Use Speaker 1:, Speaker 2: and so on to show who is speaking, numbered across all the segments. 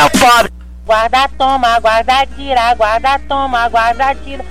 Speaker 1: o pobre.
Speaker 2: Guarda, toma, guarda, tira, guarda, toma, guarda, tira.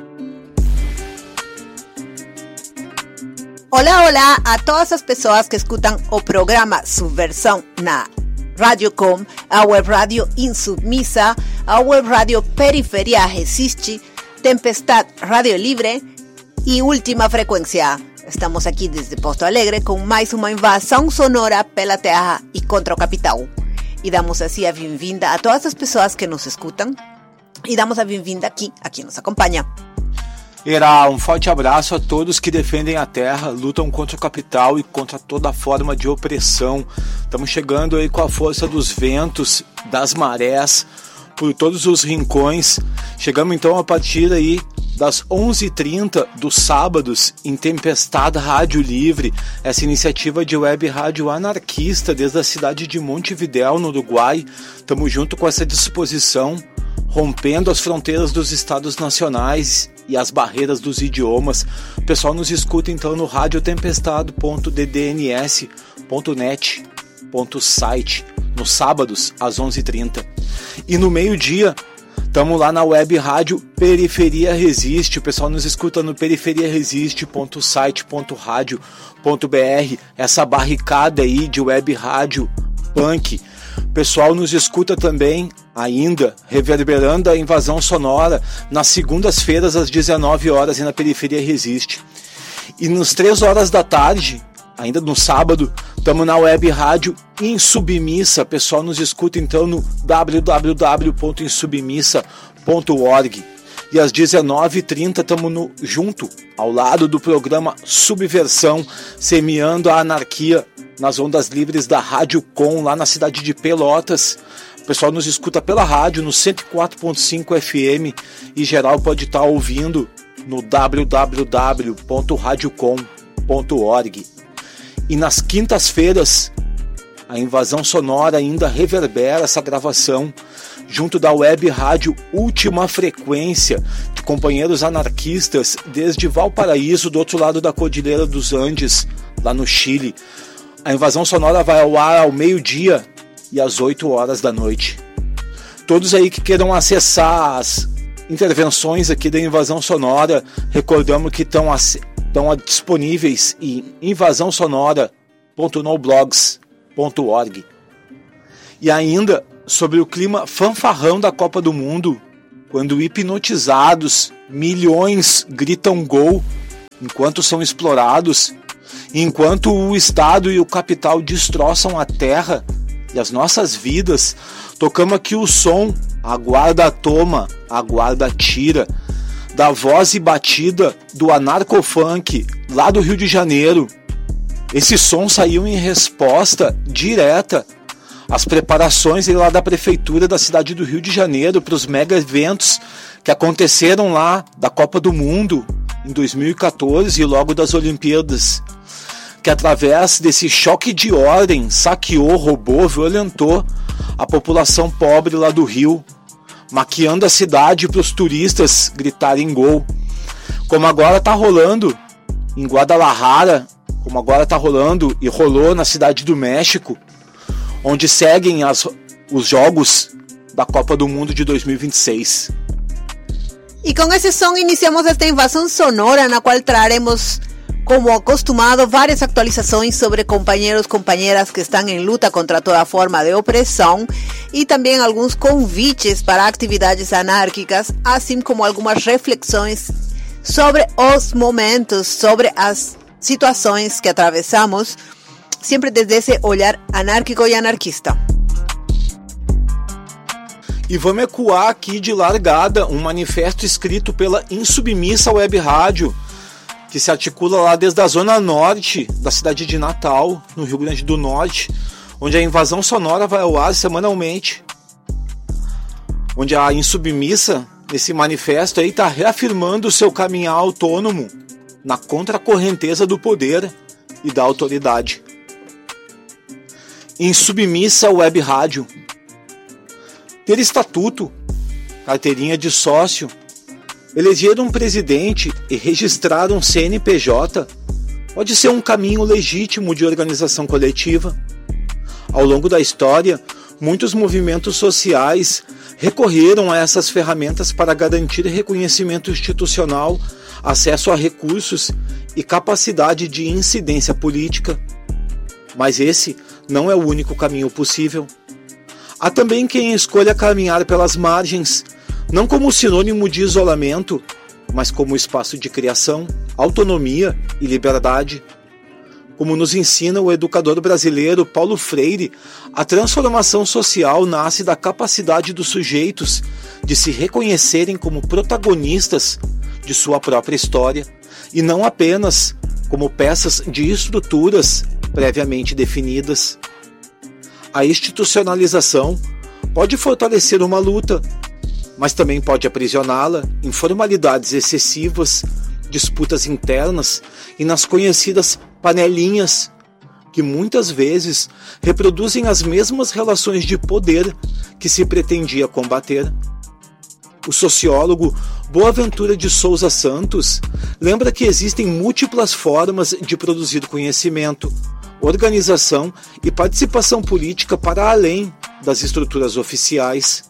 Speaker 3: Olá, olá a todas as pessoas que escutam o programa Subversão na Rádio Com, a web rádio Insubmisa, a web rádio Periferia Resiste, Tempestade Rádio Livre e Última Frequência. Estamos aqui desde Porto Alegre com mais uma invasão sonora pela terra e contra o capital. E damos assim a bem-vinda a todas as pessoas que nos escutam e damos a bem-vinda aqui a quem nos acompanha.
Speaker 4: Era um forte abraço a todos que defendem a terra, lutam contra o capital e contra toda forma de opressão. Estamos chegando aí com a força dos ventos, das marés, por todos os rincões. Chegamos então a partir aí das 11h30 dos sábados em Tempestade Rádio Livre, essa iniciativa de web rádio anarquista desde a cidade de Montevidéu, no Uruguai. Estamos junto com essa disposição, rompendo as fronteiras dos estados nacionais e as barreiras dos idiomas. O pessoal nos escuta então no radiotempestado.ddns.net.site nos sábados às 11h30. E no meio-dia estamos lá na web rádio Periferia Resiste. O pessoal nos escuta no periferiaresiste.site.radio.br, essa barricada aí de web rádio punk. O pessoal nos escuta também ainda reverberando a invasão sonora nas segundas-feiras às 19 horas e na Periferia Resiste. E nas 3 horas da tarde, ainda no sábado, estamos na web rádio Insubmisa. O pessoal nos escuta então no www.insubmisa.org. E às 19h30 estamos junto, ao lado do programa Subversão, semeando a anarquia nas ondas livres da Rádio Com, lá na cidade de Pelotas. O pessoal nos escuta pela rádio no 104.5 FM e geral pode estar ouvindo no www.radiocom.org. E nas quintas-feiras, a invasão sonora ainda reverbera essa gravação junto da web rádio Última Frequência, de companheiros anarquistas desde Valparaíso, do outro lado da Cordilheira dos Andes, lá no Chile. A invasão sonora vai ao ar ao meio-dia e às 8 horas da noite. Todos aí que queiram acessar as intervenções aqui da invasão sonora, recordamos que estão disponíveis em invasãosonora.noblogs.org. E ainda sobre o clima fanfarrão da Copa do Mundo, quando hipnotizados, milhões gritam gol enquanto são explorados, enquanto o Estado e o capital destroçam a terra e as nossas vidas. Tocamos aqui o som, a guarda toma, a guarda tira, da voz e batida do anarcofunk lá do Rio de Janeiro. Esse som saiu em resposta direta às preparações lá da prefeitura da cidade do Rio de Janeiro para os mega eventos que aconteceram lá da Copa do Mundo em 2014 e logo das Olimpíadas, que através desse choque de ordem saqueou, roubou, violentou a população pobre lá do Rio, maquiando a cidade para os turistas gritarem gol. Como agora está rolando em Guadalajara, como agora está rolando e rolou na cidade do México, onde seguem os jogos da Copa do Mundo de 2026.
Speaker 3: E com esse som iniciamos esta invasão sonora, na qual traremos, como acostumado, várias atualizações sobre companheiros e companheiras que estão em luta contra toda forma de opressão e também alguns convites para atividades anárquicas, assim como algumas reflexões sobre os momentos, sobre as situações que atravessamos, sempre desde esse olhar anárquico e anarquista.
Speaker 4: E vamos ecoar aqui de largada um manifesto escrito pela Insubmisa Web Rádio, que se articula lá desde a zona norte da cidade de Natal, no Rio Grande do Norte, onde a invasão sonora vai ao ar semanalmente. Onde a Insubmisa, nesse manifesto aí, está reafirmando o seu caminhar autônomo na contracorrenteza do poder e da autoridade. Insubmisa Web Rádio. Ter estatuto, carteirinha de sócio, eleger um presidente e registrar um CNPJ pode ser um caminho legítimo de organização coletiva. Ao longo da história, muitos movimentos sociais recorreram a essas ferramentas para garantir reconhecimento institucional, acesso a recursos e capacidade de incidência política. Mas esse não é o único caminho possível. Há também quem escolha caminhar pelas margens, não como sinônimo de isolamento, mas como espaço de criação, autonomia e liberdade. Como nos ensina o educador brasileiro Paulo Freire, a transformação social nasce da capacidade dos sujeitos de se reconhecerem como protagonistas de sua própria história e não apenas como peças de estruturas previamente definidas. A institucionalização pode fortalecer uma luta, mas também pode aprisioná-la em formalidades excessivas, disputas internas e nas conhecidas panelinhas, que muitas vezes reproduzem as mesmas relações de poder que se pretendia combater. O sociólogo Boaventura de Souza Santos lembra que existem múltiplas formas de produzir conhecimento, organização e participação política para além das estruturas oficiais.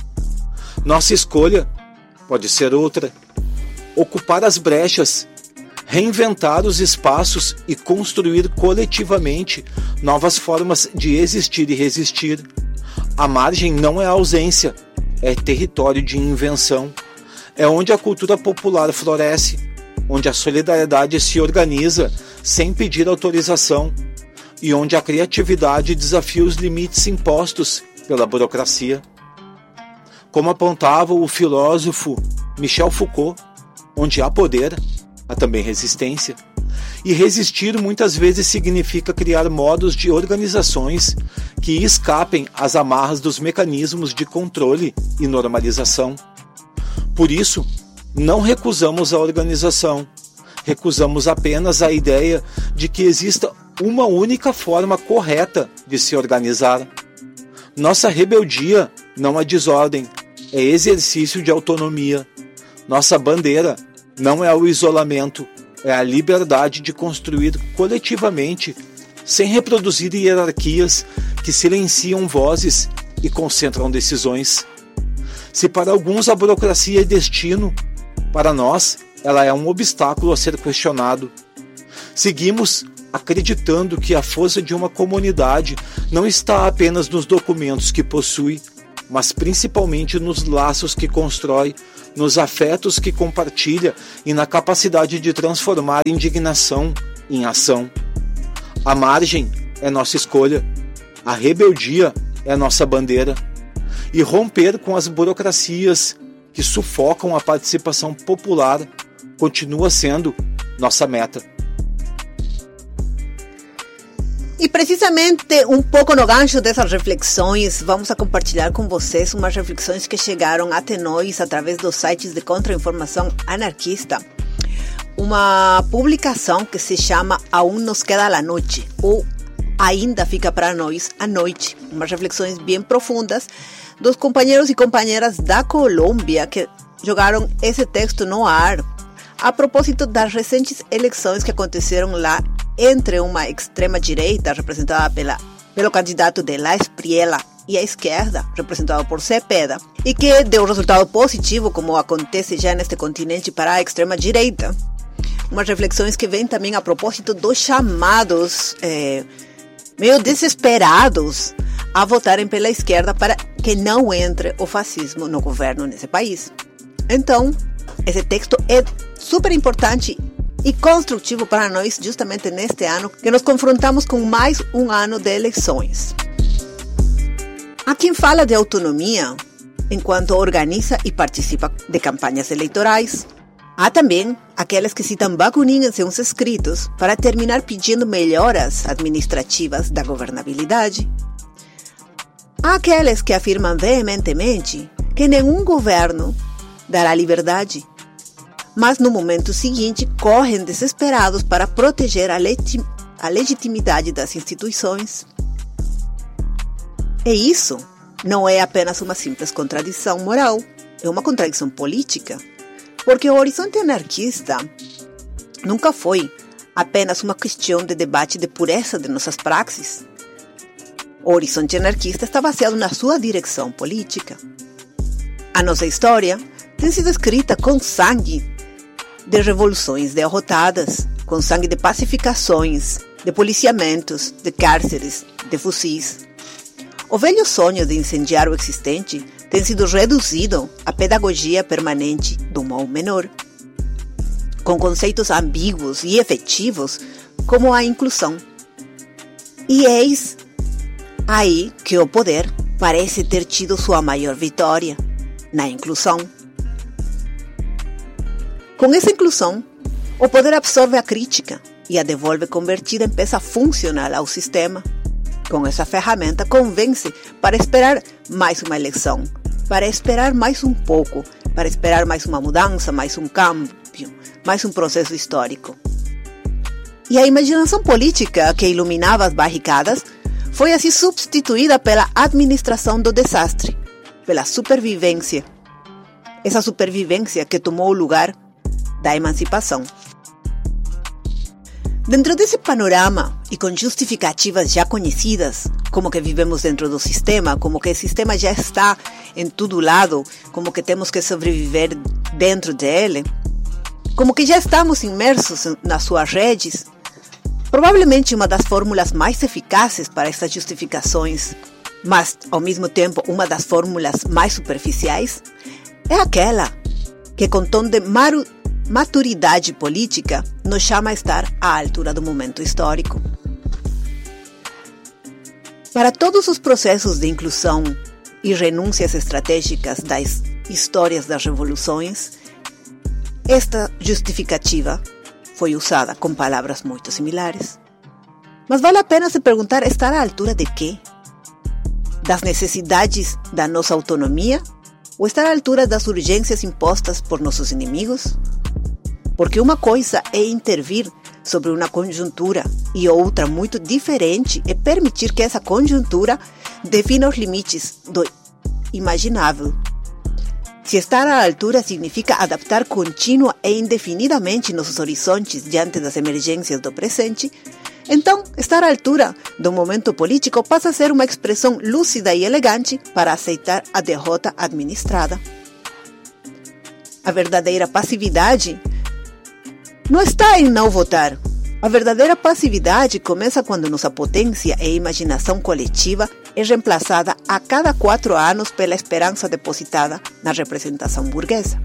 Speaker 4: Nossa escolha pode ser outra: ocupar as brechas, reinventar os espaços e construir coletivamente novas formas de existir e resistir. A margem não é ausência, é território de invenção. É onde a cultura popular floresce, onde a solidariedade se organiza sem pedir autorização e onde a criatividade desafia os limites impostos pela burocracia. Como apontava o filósofo Michel Foucault, onde há poder, há também resistência. E resistir muitas vezes significa criar modos de organizações que escapem às amarras dos mecanismos de controle e normalização. Por isso, não recusamos a organização, recusamos apenas a ideia de que exista uma única forma correta de se organizar. Nossa rebeldia não é desordem, é exercício de autonomia. Nossa bandeira não é o isolamento, é a liberdade de construir coletivamente, sem reproduzir hierarquias que silenciam vozes e concentram decisões. Se para alguns a burocracia é destino, para nós ela é um obstáculo a ser questionado. Seguimos acreditando que a força de uma comunidade não está apenas nos documentos que possui, mas principalmente nos laços que constrói, nos afetos que compartilha e na capacidade de transformar indignação em ação. A margem é nossa escolha, a rebeldia é nossa bandeira, e romper com as burocracias que sufocam a participação popular continua sendo nossa meta.
Speaker 3: E precisamente um pouco no gancho dessas reflexões, vamos a compartilhar com vocês umas reflexões que chegaram até nós através dos sites de contra-informação anarquista. Uma publicação que se chama Aún nos queda la noche, ou Ainda fica para nós a noite. Umas reflexões bem profundas dos companheiros e companheiras da Colômbia que jogaram esse texto no ar a propósito das recentes eleições que aconteceram lá entre uma extrema-direita representada pelo candidato de La Espriella e a esquerda, representada por Cepeda, e que deu resultado positivo, como acontece já neste continente, para a extrema-direita. Umas reflexões que vêm também a propósito dos chamados meio desesperados a votarem pela esquerda para que não entre o fascismo no governo nesse país. Então, esse texto é super importante e construtivo para nós justamente neste ano que nos confrontamos com mais um ano de eleições. Há quem fala de autonomia enquanto organiza e participa de campanhas eleitorais. Há também aqueles que citam Bakunin em seus escritos para terminar pedindo melhoras administrativas da governabilidade. Há aqueles que afirmam veementemente que nenhum governo dará liberdade, mas no momento seguinte correm desesperados para proteger a legitimidade das instituições. E isso não é apenas uma simples contradição moral, é uma contradição política, porque o horizonte anarquista nunca foi apenas uma questão de debate de pureza de nossas praxes. O horizonte anarquista está baseado na sua direção política. A nossa história tem sido escrita com sangue de revoluções derrotadas, com sangue de pacificações, de policiamentos, de cárceres, de fuzis. O velho sonho de incendiar o existente tem sido reduzido à pedagogia permanente do mal menor, com conceitos ambíguos e efetivos como a inclusão. E eis aí que o poder parece ter tido sua maior vitória, na inclusão. Com essa inclusão, o poder absorve a crítica e a devolve convertida em peça funcional ao sistema. Com essa ferramenta, convence para esperar mais uma eleição, para esperar mais um pouco, para esperar mais uma mudança, mais um câmbio, mais um processo histórico. E a imaginação política que iluminava as barricadas foi assim substituída pela administração do desastre, pela supervivência. Essa supervivência que tomou o lugar da emancipação. Dentro desse panorama e com justificativas já conhecidas, como que vivemos dentro do sistema, como que o sistema já está em todo lado, como que temos que sobreviver dentro dele, como que já estamos imersos nas suas redes, provavelmente uma das fórmulas mais eficazes para estas justificações, mas ao mesmo tempo uma das fórmulas mais superficiais, é aquela que com tom de maturidade política nos chama a estar à altura do momento histórico. Para todos os processos de inclusão e renúncias estratégicas das histórias das revoluções, esta justificativa foi usada com palavras muito similares. Mas vale a pena se perguntar, estar à altura de quê? Das necessidades da nossa autonomia? Ou estar à altura das urgências impostas por nossos inimigos? Porque uma coisa é intervir sobre uma conjuntura e outra muito diferente é permitir que essa conjuntura defina os limites do imaginável. Se estar à altura significa adaptar contínua e indefinidamente nossos horizontes diante das emergências do presente, então estar à altura do momento político passa a ser uma expressão lúcida e elegante para aceitar a derrota administrada. A verdadeira passividade não está em não votar. A verdadeira passividade começa quando nossa potência e imaginação coletiva é reemplaçada a cada 4 anos pela esperança depositada na representação burguesa.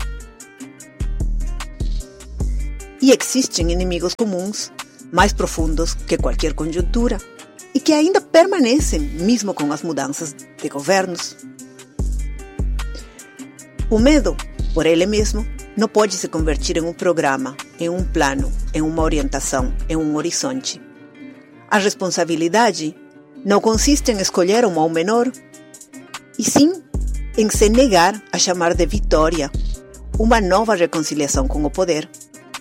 Speaker 3: E existem inimigos comuns, mais profundos que qualquer conjuntura, e que ainda permanecem mesmo com as mudanças de governos. O medo, por ele mesmo, não pode se convertir em um programa, em um plano, em uma orientação, em um horizonte. A responsabilidade não consiste em escolher um mal menor, e sim em se negar a chamar de vitória uma nova reconciliação com o poder.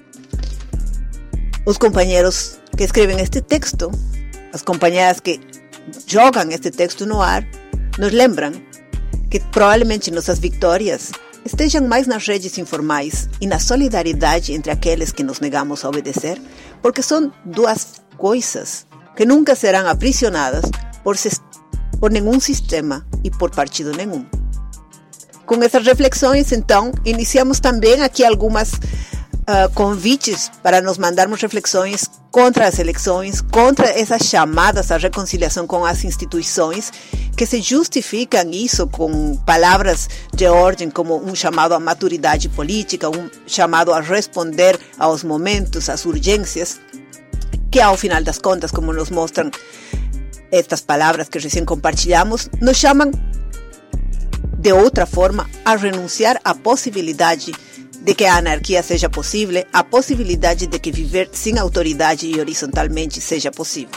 Speaker 3: Os companheiros que escrevem este texto, as companheiras que jogam este texto no ar, nos lembram que provavelmente nossas vitórias estejam mais nas redes informais e na solidariedade entre aqueles que nos negamos a obedecer, porque são duas coisas que nunca serão aprisionadas por nenhum sistema e por partido nenhum. Com essas reflexões, então, iniciamos também aqui algumas convites para nos mandarmos reflexões contra as eleições, contra essas chamadas à reconciliação com as instituições, que se justificam isso com palavras de ordem como um chamado à maturidade política, um chamado a responder aos momentos, às urgências, que ao final das contas, como nos mostram estas palavras que recém compartilhamos, nos chamam de outra forma a renunciar à possibilidade de que a anarquia seja possível, a possibilidade de que viver sem autoridade e horizontalmente seja possível.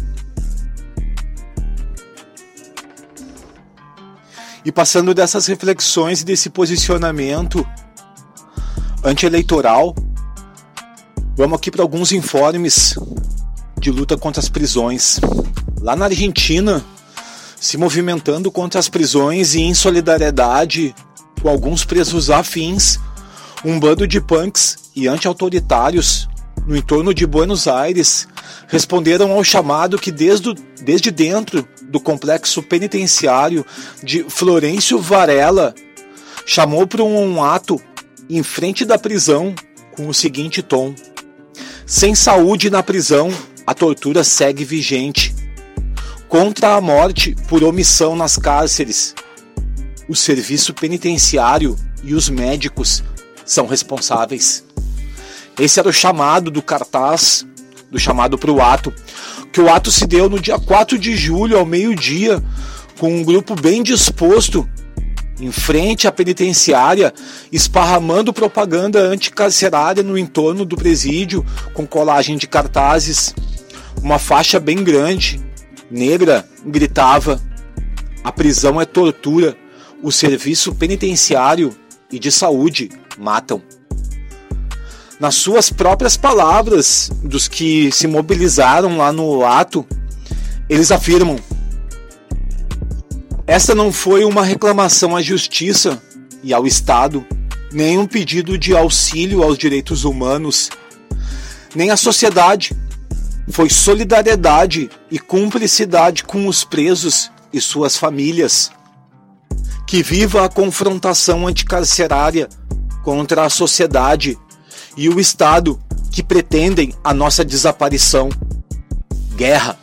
Speaker 4: E passando dessas reflexões e desse posicionamento anti-eleitoral, vamos aqui para alguns informes de luta contra as prisões. Lá na Argentina, se movimentando contra as prisões e em solidariedade com alguns presos afins, um bando de punks e anti-autoritários no entorno de Buenos Aires, responderam ao chamado que desde dentro do complexo penitenciário de Florencio Varela chamou para um ato em frente da prisão com o seguinte tom: sem saúde na prisão, a tortura segue vigente. Contra a morte por omissão nas cárceres, o serviço penitenciário e os médicos são responsáveis. Esse era o chamado do cartaz, do chamado para o ato, que o ato se deu no dia 4 de julho, ao meio-dia, com um grupo bem disposto, em frente à penitenciária, esparramando propaganda anticarcerária no entorno do presídio, com colagem de cartazes. Uma faixa bem grande, negra, gritava: a prisão é tortura, o serviço penitenciário e de saúde matam. Nas suas próprias palavras, dos que se mobilizaram lá no ato, eles afirmam: esta não foi uma reclamação à justiça e ao Estado, nem um pedido de auxílio aos direitos humanos, nem à sociedade. Foi solidariedade e cumplicidade com os presos e suas famílias. Que viva a confrontação anticarcerária contra a sociedade e o Estado que pretendem a nossa desaparição. Guerra.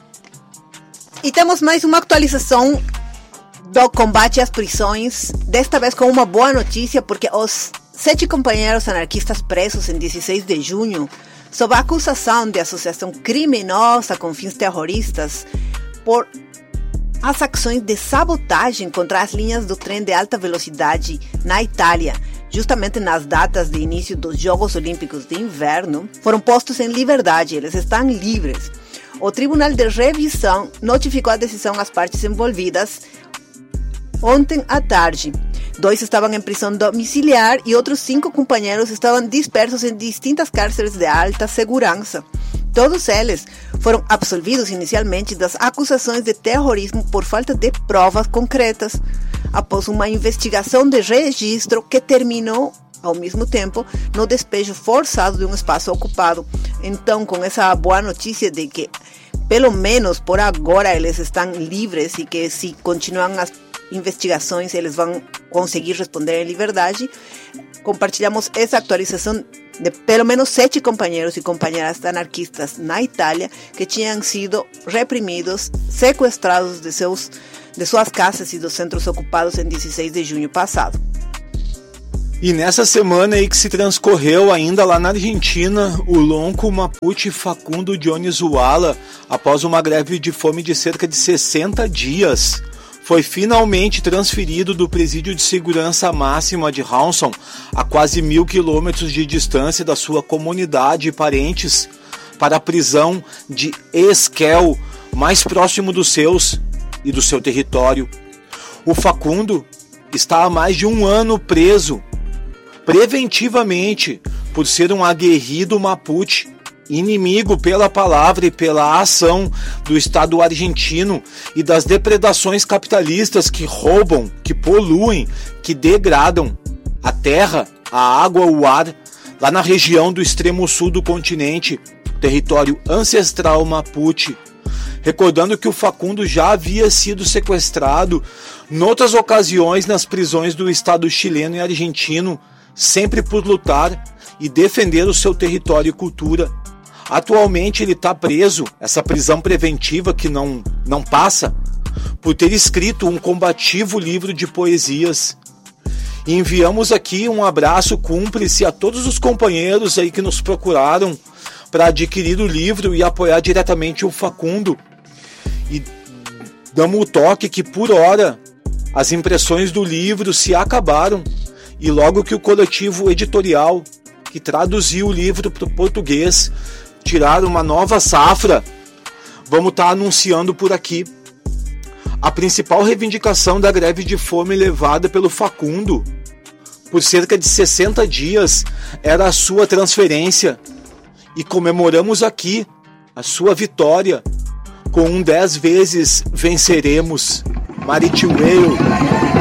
Speaker 3: E temos mais uma atualização do combate às prisões, desta vez com uma boa notícia, porque os 7 companheiros anarquistas presos em 16 de junho, sob a acusação de associação criminosa com fins terroristas, por as ações de sabotagem contra as linhas do trem de alta velocidade na Itália, justamente nas datas de início dos Jogos Olímpicos de Inverno, foram postos em liberdade. Eles estão livres. O Tribunal de Revisão notificou a decisão às partes envolvidas ontem à tarde. 2 estavam em prisão domiciliar e outros 5 companheiros estavam dispersos em distintas cárceres de alta segurança. Todos eles foram absolvidos inicialmente das acusações de terrorismo por falta de provas concretas, após uma investigação de registro que terminou, ao mesmo tempo, no despejo forçado de um espaço ocupado. Então, com essa boa notícia de que, pelo menos por agora, eles estão livres e que, se continuam as investigações, eles vão conseguir responder em liberdade, compartilhamos essa atualização de pelo menos 7 companheiros e companheiras anarquistas na Itália que tinham sido reprimidos, sequestrados de suas casas e dos centros ocupados em 16 de junho passado.
Speaker 4: E nessa semana aí que se transcorreu ainda lá na Argentina, o lonco mapuche Facundo Jones Uala, após uma greve de fome de cerca de 60 dias, foi finalmente transferido do presídio de segurança máxima de Rawson, a quase 1.000 quilômetros de distância da sua comunidade e parentes, para a prisão de Esquel, mais próximo dos seus e do seu território. O Facundo está há mais de 1 ano preso, preventivamente, por ser um aguerrido mapuche, inimigo pela palavra e pela ação do Estado argentino e das depredações capitalistas que roubam, que poluem, que degradam a terra, a água, o ar, lá na região do extremo sul do continente, território ancestral mapuche. Recordando que o Facundo já havia sido sequestrado noutras ocasiões nas prisões do Estado chileno e argentino, sempre por lutar e defender o seu território e cultura. Atualmente ele está preso, essa prisão preventiva que não passa, por ter escrito um combativo livro de poesias. E enviamos aqui um abraço cúmplice a todos os companheiros aí que nos procuraram para adquirir o livro e apoiar diretamente o Facundo. E damos o toque que, por hora, as impressões do livro se acabaram, e logo que o coletivo editorial que traduziu o livro para o português tirar uma nova safra, vamos estar anunciando por aqui. A principal reivindicação da greve de fome levada pelo Facundo por cerca de 60 dias era a sua transferência, e comemoramos aqui a sua vitória com um 10 vezes venceremos. Maritiweu.